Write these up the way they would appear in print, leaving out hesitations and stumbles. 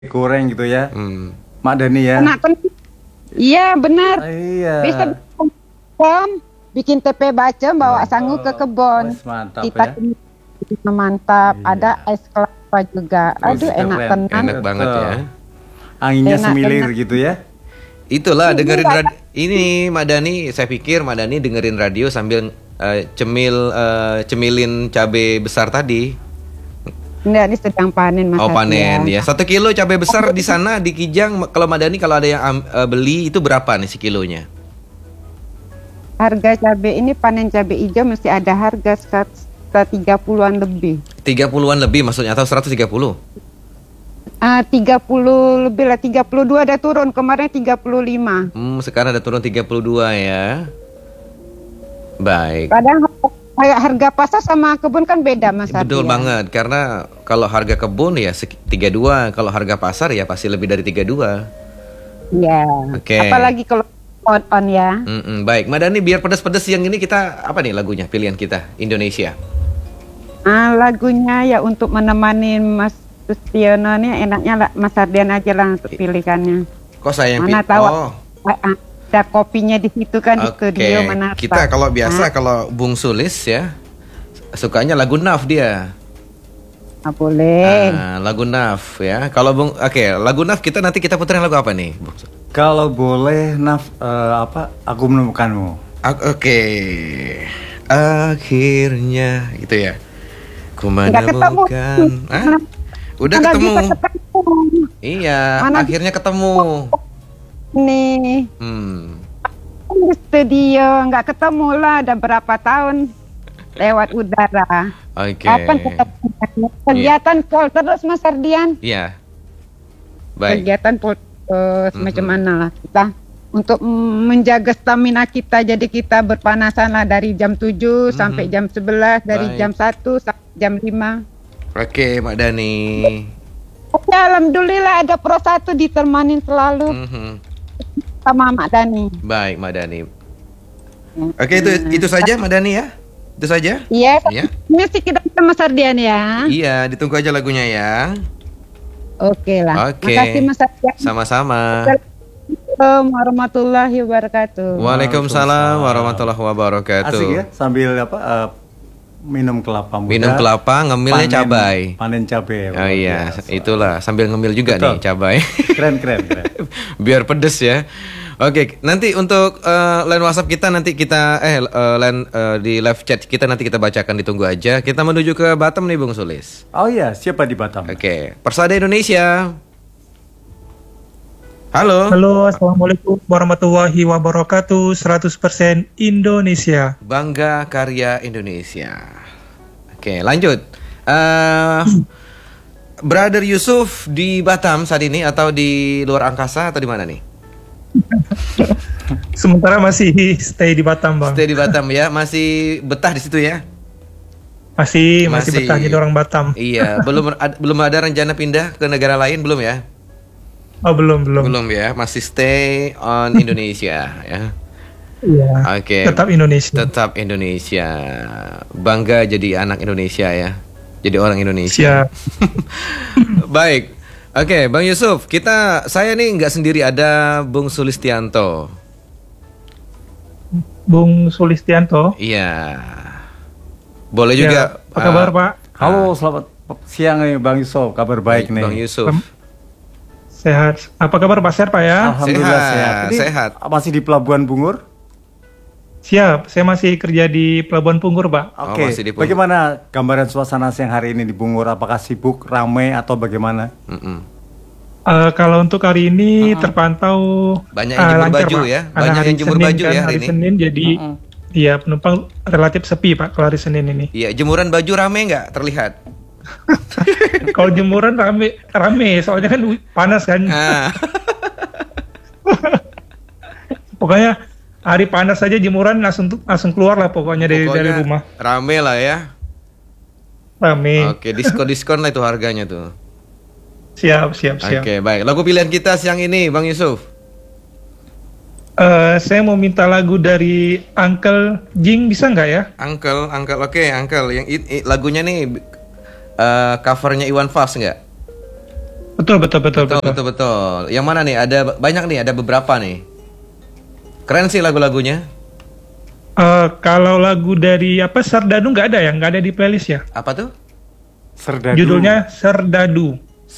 goreng gitu ya. Mak Dani ya. Iya benar. Iya. Bisa bikin tempe bacem, bawa sangu ke kebun. Mantap Kita ya. Mantap. Iya. Ada es kelapa juga. Aduh enak tenang. Enak banget ya. Anginnya Enak, semilir enak. gitu ya. Itulah dengerin ini Mak Dani, saya pikir Mak Dani dengerin radio sambil cemilin cabai besar tadi. Enggak, ini sedang panen Mas. Oh panen ya. 1 kilo cabai besar di sana di Kijang. Kalau Mak Dani kalau ada yang beli itu berapa nih sekilonya? Harga cabai ini panen cabai hijau mesti ada harga 130-an lebih. 30-an lebih maksudnya atau 130? 30 lebih lah, 32 ada turun, kemarin 35. Sekarang ada turun 32 ya. Baik. Kadang harga pasar sama kebun kan beda Mas. Betul banget, karena kalau harga kebun ya 32, kalau harga pasar ya pasti lebih dari 32. Iya. Oke. Apalagi kalau on ya. Baik, Mbak Dani biar pedas-pedas siang ini kita apa nih lagunya pilihan kita Indonesia? Lagunya ya untuk menemani Mas Sustiono nih enaknya Mas Ardian aja lah untuk pilihannya. Kok saya yang Mana tahu ada kopinya di situ kan di studio mana. Kita kalau biasa kalau Bung Sulis ya sukanya lagu Naf dia. Boleh. Lagu Naf ya. Kalau Bung lagu Naf nanti kita puterin lagu apa nih, Bung? Kalau boleh Naf aku menemukanmu. Akhirnya gitu ya. Ku menemukan. Udah ketemu. Iya, akhirnya ketemu. Nih. Di studio nggak ketemu lah, ada berapa tahun lewat udara. Kapan ketemu? Kegiatan pol terus Mas Ardian. Iya. Baik. Kegiatan pol terus macam mana lah kita untuk menjaga stamina kita, jadi kita berpanasan lah dari jam 7 sampai jam 11, dari jam 1 sampai jam 5. Oke, Mak Dani. Ya, alhamdulillah ada Pro 1 ditemani selalu sama Mak Dani. Baik, Mak Dani. Oke, itu saja Mak Dani ya. Itu saja? Iya. Musik kita sama Mas Ardian ya. Iya, ditunggu aja lagunya ya. Oke lah. Oke. Makasih Mas Ardian. Sama-sama. Assalamualaikum warahmatullahi wabarakatuh. Waalaikumsalam warahmatullahi wabarakatuh. Asik ya sambil minum kelapa muda. Minum kelapa, ngemilnya cabai. Panen cabai. Oh iya, itulah sambil ngemil juga nih cabai. Keren. Biar pedes ya. Oke, nanti untuk line WhatsApp kita nanti kita di live chat kita nanti kita bacakan, ditunggu aja. Kita menuju ke Batam nih Bung Sulis. Oh iya, siapa di Batam? Oke, Persada Indonesia. Halo. Halo, assalamualaikum warahmatullahi wabarakatuh. 100% Indonesia. Bangga karya Indonesia. Oke, lanjut. Brother Yusuf di Batam saat ini atau di luar angkasa atau di mana nih? Sementara masih stay di Batam, Bang. Stay di Batam ya, masih betah di situ ya? Masih betah jadi orang Batam. Iya, belum ada rencana pindah ke negara lain belum ya? Oh, belum. Belum ya, masih stay on Indonesia ya. Iya. Oke. Tetap Indonesia. Bangga jadi anak Indonesia ya. Jadi orang Indonesia. Baik. Oke, Bang Yusuf, saya nih nggak sendiri, ada Bung Sulistianto. Bung Sulistianto? Iya. Boleh juga. Apa kabar, Pak? Halo, selamat siang nih Bang Yusuf. Kabar baik nih. Bang Yusuf. Sehat. Apa kabar Pak? Sehat Pak ya? Alhamdulillah sehat. Sehat. Masih di Pelabuhan Bungur? Siap. Saya masih kerja di Pelabuhan Bungur, Pak. Oke. Bagaimana gambaran suasana siang hari ini di Bungur? Apakah sibuk, ramai atau bagaimana? Kalau untuk hari ini terpantau banyak yang jemur lancar, baju Pak. ya. Karena Banyak yang jemur baju ya hari hari ini. Senin jadi iya penumpang relatif sepi Pak kalau hari Senin ini. Iya, jemuran baju rame nggak terlihat? Kalau jemuran rame, soalnya kan panas kan. Pokoknya hari panas saja jemuran langsung keluar lah pokoknya dari rumah. Rame lah ya. Rame. Oke, diskon lah itu harganya tuh. Siap. Oke, baik. Lagu pilihan kita siang ini, Bang Yusuf. Saya mau minta lagu dari Uncle Jing, bisa nggak ya? Uncle, oke, Uncle. Yang lagunya nih covernya Iwan Fals nggak? Betul. Yang mana nih? Ada banyak nih, ada beberapa nih. Keren sih lagu-lagunya. Kalau lagu dari Serdadu nggak ada di playlist ya. Apa tuh? Serdadu. Judulnya Serdadu.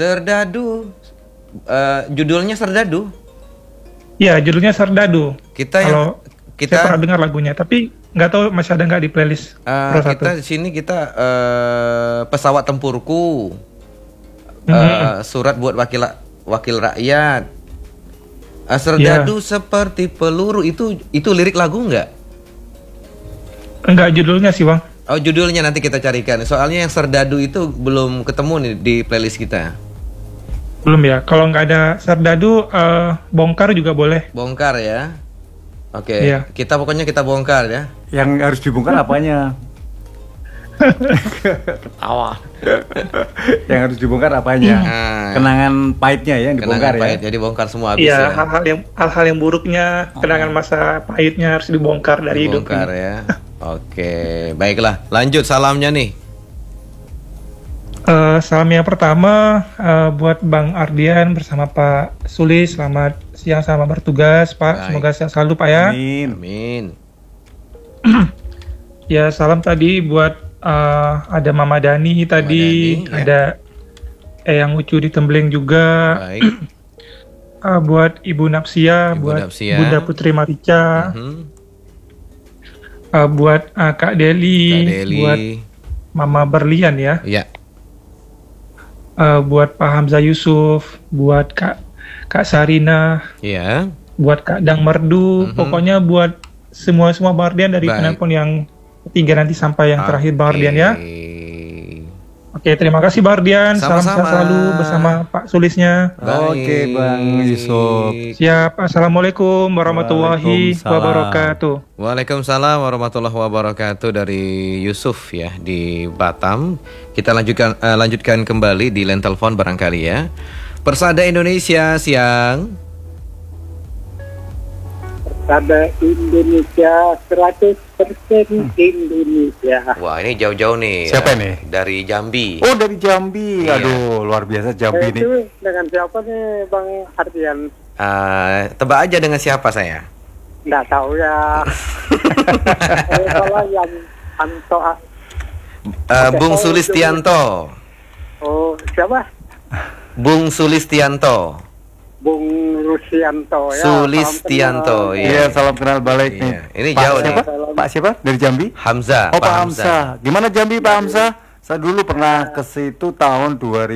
Judulnya Serdadu. Ya, judulnya Serdadu. Kita Saya pernah dengar lagunya, tapi nggak tahu masih ada nggak di playlist. Kita di sini pesawat tempurku. Surat buat wakil rakyat. Serdadu seperti peluru, itu lirik lagu nggak? Enggak, judulnya sih, Bang. Oh, judulnya nanti kita carikan. Soalnya yang Serdadu itu belum ketemu nih di playlist kita. Belum ya. Kalau nggak ada Serdadu, bongkar juga boleh. Bongkar ya. Oke. Iya. Kita bongkar ya. Yang harus dibongkar apanya? Ketawa. Yang harus dibongkar apanya? Kenangan pahitnya ya yang dibongkar ya. Jadi bongkar semua habis Iya, ya. hal-hal yang buruknya, kenangan masa pahitnya harus dibongkar dari hidup. Bongkar ya. Oke, baiklah. Lanjut salamnya nih. Salam yang pertama buat Bang Ardian bersama Pak Sulis. Selamat siang, selamat bertugas, Pak. Baik. Semoga sehat selalu, Pak ya. Amin. Ya, salam tadi buat ada Mama Dani tadi, Mama Dani, ada Eyang Ucu di Tembleng juga. Baik. Buat Ibu Napsia, Ibu buat Napsia. Bunda Putri Marica, Mhm. buat Kak Deli, Kak Deli. buat Mama Berlian ya, Ya. buat Pak Hamzah Yusuf, buat Kak Sarina, Iya. buat Kak Dang Merdu, pokoknya buat semua Bang Ardian dari Baik. penelpon yang ketiga nanti sampai yang terakhir Bang Ardian ya. Oke, terima kasih Bang Ardian. Salam Sama-sama. sehat selalu bersama Pak Sulisnya. Oke, Bang Yusuf. Siap. Assalamualaikum warahmatullahi Waalaikumsalam. wabarakatuh. Waalaikumsalam warahmatullahi wabarakatuh dari Yusuf ya di Batam. Kita lanjutkan kembali di line telepon barangkali ya. Persada Indonesia siang. Persada Indonesia 100% Indonesia. Wah, ini jauh-jauh nih. Siapa nih? Dari Jambi. Oh, dari Jambi. Iya. Aduh, luar biasa Jambi nih. Itu dengan siapa nih Bang Ardian? Tebak aja dengan siapa saya? Nggak tahu ya. Kalau yang Anto. Bung Sulistianto. Oh, siapa? Bung Sulistianto. Bung Rusianto ya. Sulistianto. Iya, salam kenal balik nih. Iya. Ini Pak jauh siapa? nih. Pak siapa? Dari Jambi? Hamzah. Oh, Pak Hamzah. Gimana Jambi, Pak Hamzah? Saya dulu pernah ke situ tahun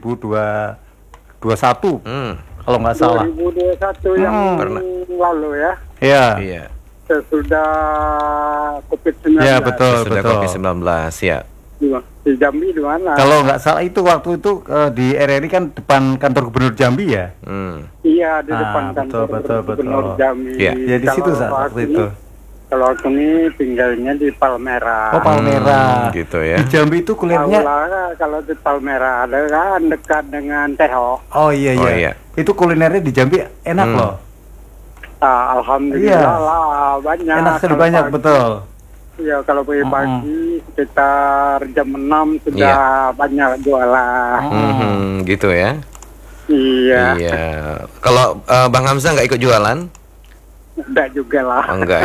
2021. Kalau nggak salah. 2021 yang Pernah. lalu ya. Iya. Iya. Sesudah COVID-19. Iya, betul, Sudah betul. COVID-19 ya. Di Jambi di mana? Kalau nggak salah itu waktu itu di RRI kan depan kantor gubernur Jambi ya. Iya, di Ah, depan kantor betul. Gubernur Jambi. Iya. Ya di situ saat waktu itu. Kalau aku ini tinggalnya di Palmera. Oh, Palmera. Gitu ya. Di Jambi itu kulinernya. Awalnya kalau di Palmera ada kan dekat dengan Teho. Oh iya Oh, iya. iya. Itu kulinernya di Jambi enak loh. Alhamdulillah Iya. lah banyak. Enak sekali Kalau banyak pagi- betul. Iya, kalau pagi sekitar jam 6 sudah banyak jualan. Gitu ya. Iya. Iya. Kalau Bang Hamzah nggak ikut jualan? Enggak juga lah. Oh, enggak.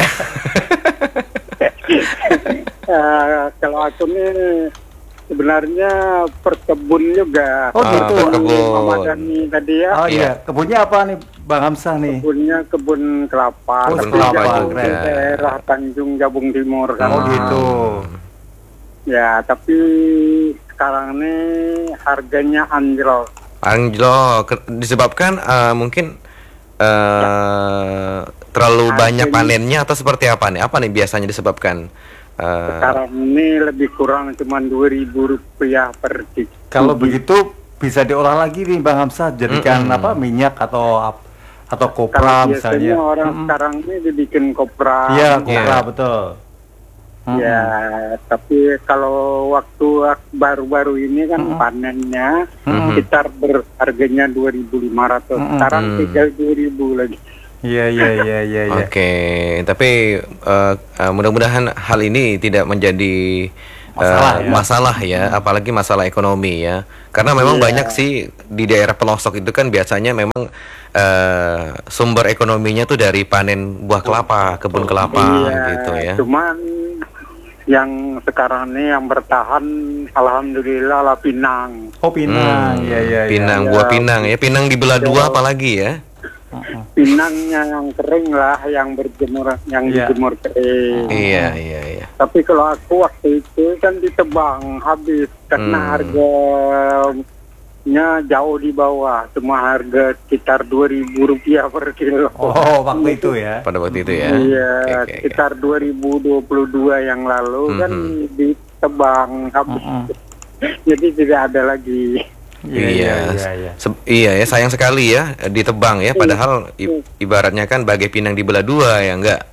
Kalau aku nih sebenarnya perkebun juga. Oh, gitu. Perkebun. Mama Dani tadi ya. Oh iya, kebunnya apa nih Bang Hamzah nih? Kebunnya kebun kelapa. Oh, Tapi kelapa jauh juga. di daerah Tanjung Jabung Timur kan. Oh gitu. Ya, tapi sekarang ini harganya anjlok. Anjlok disebabkan mungkin terlalu banyak panennya atau seperti apa nih? Apa nih biasanya disebabkan? Sekarang ini lebih kurang cuma Rp2.000 per kilo. Kalau begitu bisa diolah lagi nih Bang Hamzah, jadikan apa minyak atau kopra Kalau misalnya. biasanya orang sekarang ini dibikin kopra. Iya, kopra betul. Ya, tapi kalau waktu baru-baru ini kan panennya sekitar harganya 2.500. Sekarang tinggal 2.000 lagi. Iya. Oke, tapi mudah-mudahan hal ini tidak menjadi masalah ya, apalagi masalah ekonomi ya. Karena memang banyak sih di daerah pelosok itu kan biasanya memang sumber ekonominya tuh dari panen buah kelapa, kebun kelapa gitu ya. Cuman yang sekarang ini yang bertahan alhamdulillah lah pinang. Oh, pinang. Pinang, buah pinang ya. Pinang dibelah dua apalagi ya. Pinangnya yang kering lah, yang berjemur, yang dijemur kering. Iya. Tapi kalau aku waktu itu kan ditebang habis karena harganya jauh di bawah, cuma harga sekitar Rp2.000 per kilo. Oh, waktu itu ya. Pada waktu itu ya. Iya, sekitar 2022 yang lalu kan ditebang habis. Jadi tidak ada lagi. Iya ya, sayang sekali ya ditebang ya, padahal ibaratnya kan bagai pinang dibelah dua ya enggak.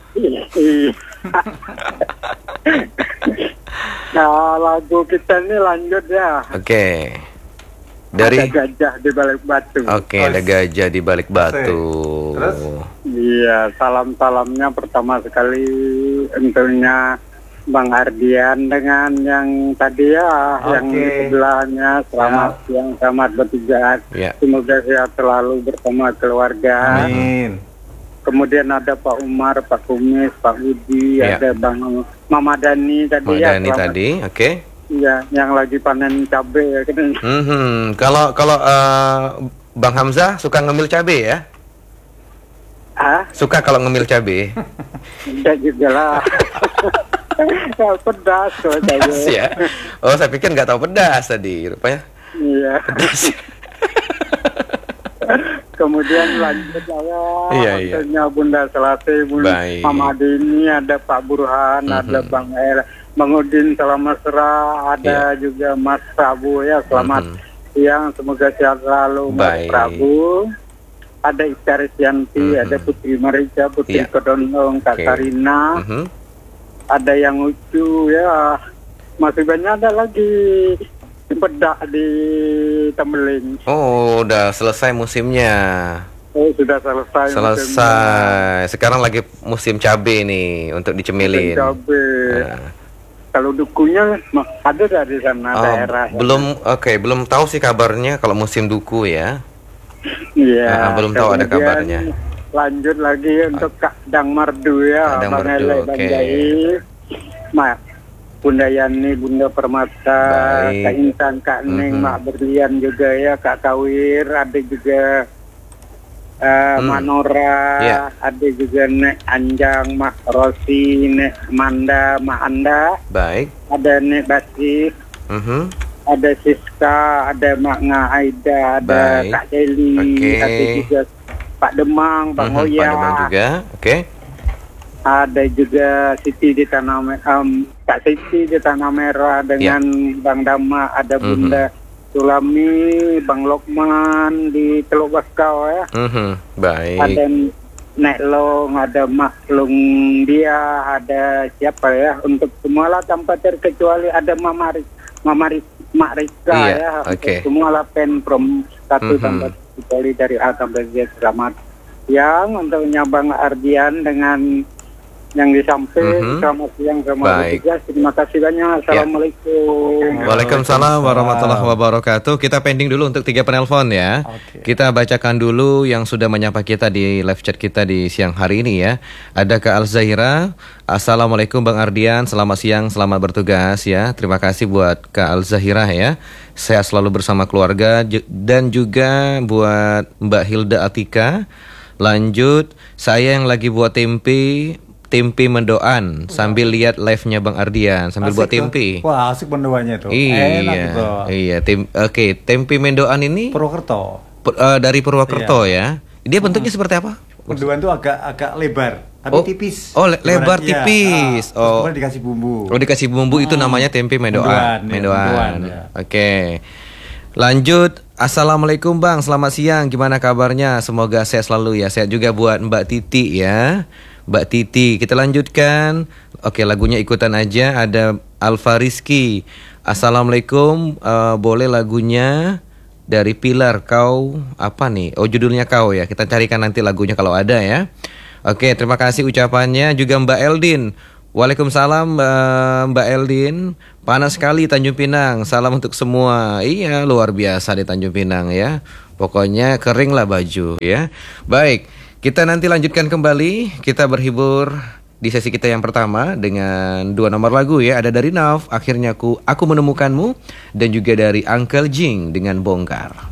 Nah, lagu kita ini lanjut ya. Oke. Dari ada gajah di balik batu. Oke, ada gajah di balik batu. Terus? Iya, salamnya pertama sekali tentunya Bang Ardian dengan yang tadi ya, yang di sebelahnya. Selamat siang, selamat bertugas. Semoga sehat selalu bersama keluarga. Amin. Kemudian ada Pak Umar, Pak Kumis, Pak Budi, ada Bang Mama Dani tadi ya. Dani tadi, oke. Iya, yang lagi panen cabai ya. Kalau Bang Hamzah suka ngemil cabai ya? Suka kalau ngemil cabai? Enggak juga lah. Pedas ya. Oh, saya pikir nggak tahu pedas tadi, rupanya. Iya. Pedas. Kemudian lanjut saya, maksudnya Bunda Selasi, Mama Dini, ada Pak Burhan, ada Bang Udin, selamat serah, ada juga Mas Prabu ya, selamat siang, semoga sehat selalu Mas Prabu. Ada Ika Resianti, ada Putri Marica, Putri Kedondong, Kak Sarina. Ada yang lucu ya, masih banyak, ada lagi bedak di Tembeling. Oh, udah selesai musimnya. Oh, sudah selesai. Selesai. Sekarang lagi musim cabai nih untuk dicemilin. Cabai. Kalau dukunya ada dari sana daerah. Belum tahu sih kabarnya kalau musim duku ya. Iya. Belum tahu ada kabarnya. Lanjut lagi untuk Kak Dang Mardu ya, Bang Ele, Bang Jai, Bunda Yani, Bunda Permata, Kak Intan, Kak Neng, Mak Berlian juga ya, Kak Kawir, ada juga Mak Nora, ada juga Nek Anjang, Mak Rosi, Nek Manda, Mak Anda, ada Nek Basis, ada Siska, ada Mak Nga Aida, ada Kak Deli, ada juga Pak Demang, Bang Oya, Pak Demang juga, ada juga Siti di Tanah Kak Siti di Tanah Merah dengan Bang Dama, ada Bunda Sulami, Bang Lokman di Teluk Baskau ya. Ada Nek Long, ada Mak Lung dia, ada siapa ya? Untuk semua lah tanpa terkecuali, ada Mak Rika ya. Semua lah pen from 1 sampai kecuali dari A sampai Z. Selamat siang untuk Bang Ardian dengan yang di samping. Selamat siang, selamat bertugas. Terima kasih banyak. Assalamualaikum. Waalaikumsalam warahmatullahi wabarakatuh. Kita pending dulu untuk 3 penelpon ya. Kita bacakan dulu yang sudah menyapa kita di live chat kita di siang hari ini ya. Ada Kak Al-Zahira. Assalamualaikum Bang Ardian. Selamat siang, selamat bertugas ya. Terima kasih buat Kak Al-Zahira ya. Sehat selalu bersama keluarga. Dan juga buat Mbak Hilda Atika. Lanjut, saya yang lagi buat tempe mendoan sambil lihat live-nya Bang Ardian sambil buat tempe. Wah, asik mendoannya tuh. Enak gitu. Iya, tempe mendoan ini Purwokerto. Dari Purwokerto ya. Dia bentuknya seperti apa? Mendoan tuh agak lebar, tapi tipis. Oh, lebar tipis. Kemudian dikasih bumbu. Oh, dikasih bumbu itu namanya tempe mendoan. Mendoan. Oke. Lanjut. Assalamualaikum Bang, selamat siang. Gimana kabarnya? Semoga sehat selalu ya. Sehat juga buat Mbak Titi ya. Mbak Titi, kita lanjutkan. Oke, lagunya ikutan aja. Ada Alfa Rizky. Assalamualaikum, boleh lagunya dari Pilar. Kau apa nih? Oh, judulnya Kau ya. Kita carikan nanti lagunya kalau ada ya. Oke, terima kasih ucapannya. Juga Mbak Eldin. Waalaikumsalam Mbak Eldin. Panas sekali Tanjung Pinang. Salam untuk semua. Iya, luar biasa di Tanjung Pinang ya. Pokoknya kering lah baju ya. Baik, kita nanti lanjutkan kembali. Kita berhibur di sesi kita yang pertama dengan 2 nomor lagu ya. Ada dari Nav, Akhirnya Aku Menemukanmu, dan juga dari Uncle Jing dengan Bongkar.